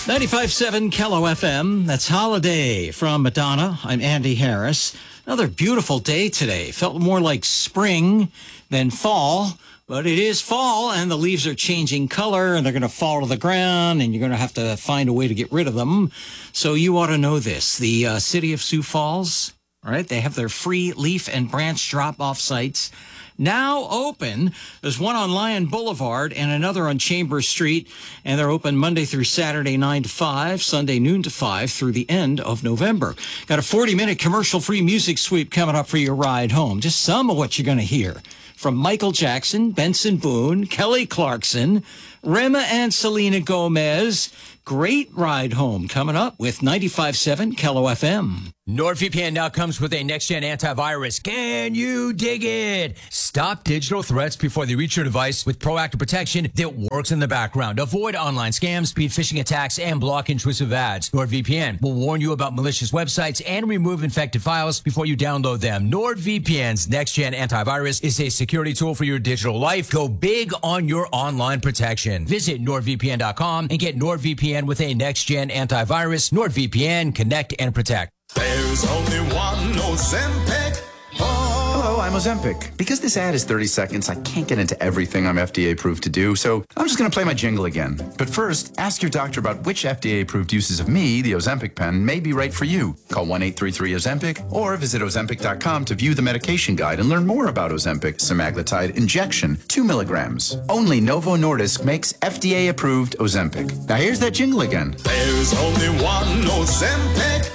95.7 Kello FM. That's Holiday from Madonna. I'm Andy Harris. Another beautiful day today. Felt more like spring than fall, but it is fall, and the leaves are changing color, and they're going to fall to the ground, and you're going to have to find a way to get rid of them. So you ought to know this. The city of Sioux Falls, all right, they have their free leaf and branch drop-off sites now open. There's one on Lyon Boulevard and another on Chambers Street, and they're open Monday through Saturday 9 to 5, Sunday noon to 5 through the end of November. Got a 40-minute commercial-free music sweep coming up for your ride home. Just some of what you're going to hear from Michael Jackson, Benson Boone, Kelly Clarkson, Rema and Selena Gomez. Great ride home coming up with 95.7 Kello FM. NordVPN now comes with a next-gen antivirus. Can you dig it? Stop digital threats before they reach your device with proactive protection that works in the background. Avoid online scams, speed phishing attacks, and block intrusive ads. NordVPN will warn you about malicious websites and remove infected files before you download them. NordVPN's next-gen antivirus is a security tool for your digital life. Go big on your online protection. Visit NordVPN.com and get NordVPN with a next-gen antivirus. NordVPN, connect and protect. There's only one Ozempic. Hello, I'm Ozempic. Because this ad is 30 seconds, I can't get into everything I'm FDA approved to do, so I'm just going to play my jingle again. But first, ask your doctor about which FDA approved uses of me, the Ozempic pen, may be right for you. Call 1-833-OZEMPIC or visit Ozempic.com to view the medication guide and learn more about Ozempic semaglutide injection, 2 milligrams. Only Novo Nordisk makes FDA approved Ozempic. Now here's that jingle again. There's only one Ozempic.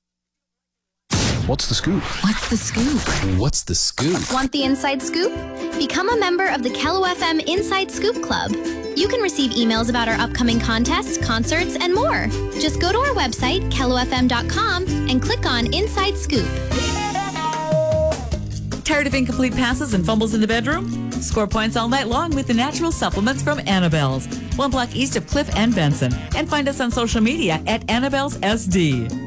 What's the scoop? What's the scoop? What's the scoop? Want the inside scoop? Become a member of the Kello FM Inside Scoop Club. You can receive emails about our upcoming contests, concerts, and more. Just go to our website, kellofm.com, and click on Inside Scoop. Tired of incomplete passes and fumbles in the bedroom? Score points all night long with the natural supplements from Annabelle's, 1 block east of Cliff and Benson. And find us on social media at Annabelle's SD.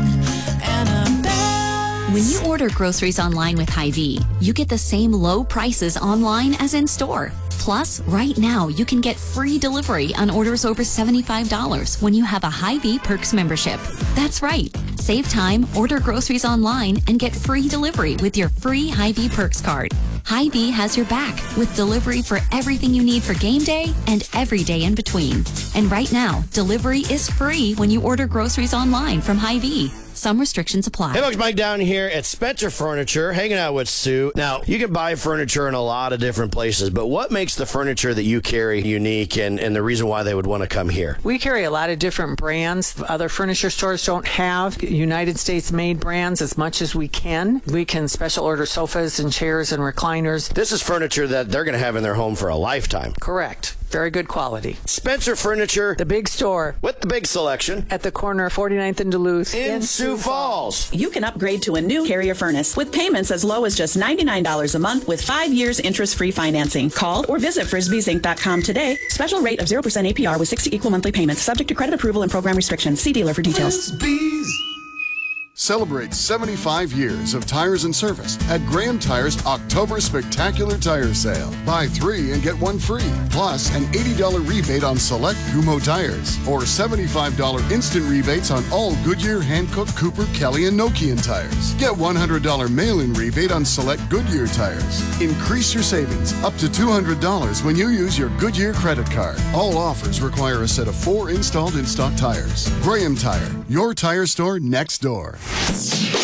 When you order groceries online with Hy-Vee, you get the same low prices online as in store. Plus, right now, you can get free delivery on orders over $75 when you have a Hy-Vee Perks membership. That's right. Save time, order groceries online, and get free delivery with your free Hy-Vee Perks card. Hy-Vee has your back with delivery for everything you need for game day and every day in between. And right now, delivery is free when you order groceries online from Hy-Vee. Some restrictions apply. Hey folks, Mike down here at Spencer Furniture, hanging out with Sue. Now, you can buy furniture in a lot of different places, but what makes the furniture that you carry unique and the reason why they would want to come here? We carry a lot of different brands. Other furniture stores don't have United States-made brands as much as we can. We can special order sofas and chairs and recliners. This is furniture that they're going to have in their home for a lifetime. Correct. Very good quality. Spencer Furniture, the big store with the big selection at the corner of 49th and Duluth in Sioux Falls. You can upgrade to a new Carrier furnace with payments as low as just $99 a month with 5 years interest-free financing. Call or visit frisbeesinc.com today. Special rate of 0% APR with 60 equal monthly payments subject to credit approval and program restrictions. See dealer for details. Frisbees. Celebrate 75 years of tires and service at Graham Tire's October Spectacular Tire Sale. Buy 3 and get 1 free, plus an $80 rebate on select Kumho tires, or $75 instant rebates on all Goodyear, Hankook, Cooper, Kelly, and Nokian tires. Get $100 mail-in rebate on select Goodyear tires. Increase your savings up to $200 when you use your Goodyear credit card. All offers require a set of 4 installed in-stock tires. Graham Tire, your tire store next door.